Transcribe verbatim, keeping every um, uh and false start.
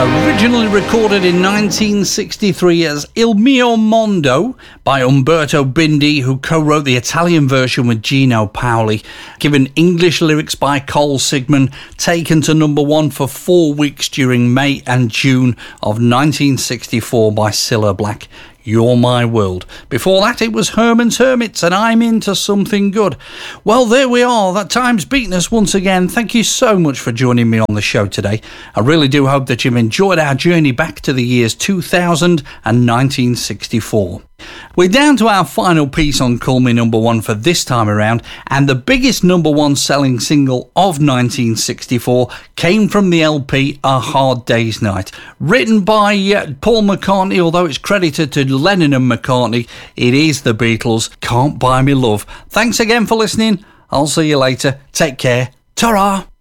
Originally recorded in nineteen sixty-three as Il Mio Mondo by Umberto Bindi, who co-wrote the Italian version with Gino Paoli, given English lyrics by Cole Sigman, taken to number one for four weeks during May and June of nineteen sixty-four by Cilla Black. You're My World. Before that, it was Herman's Hermits and I'm Into Something Good. Well, there we are. That time's beaten us once again. Thank you so much for joining me on the show today. I really do hope that you've enjoyed our journey back to the years two thousand and nineteen sixty-four. We're down to our final piece on Call Me Number One for this time around, and the biggest number one selling single of nineteen sixty-four came from the L P A Hard Day's Night. Written by uh, Paul McCartney, although it's credited to Lennon and McCartney, it is the Beatles, Can't Buy Me Love. Thanks again for listening. I'll see you later. Take care. Ta-ra!